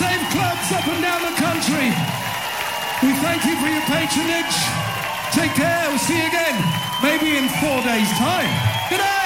Save clubs up and down the country. We thank you for your patronage. Take care. We'll see you again, maybe in 4 days' time. Good night.